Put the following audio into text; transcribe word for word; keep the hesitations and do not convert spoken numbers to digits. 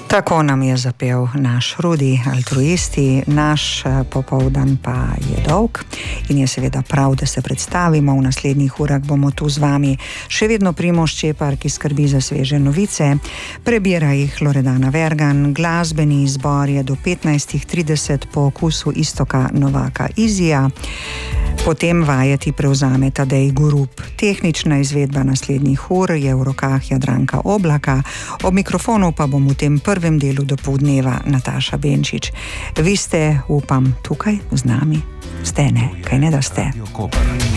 Tako nam je zapel naš Rudi, altruisti, naš popoldan pa je dolg in je seveda prav, da se predstavimo. V naslednjih urah bomo tu z vami. Še vedno Primož Čepar, ki skrbi za sveže novice, prebira jih Loredana Vergan, glasbeni izbor je do petnajstih trideset po okusu Iztoka Novaka Izija. Potem vajeti prevzame Tadej Gorup. Tehnična izvedba naslednjih ur je v rokah Jadranka Oblaka, ob mikrofonu pa bom v tem prvem delu dopoldneva Nataša Benčič. Vi ste, upam, tukaj z nami? Ste, ne? Kaj ne, da ste?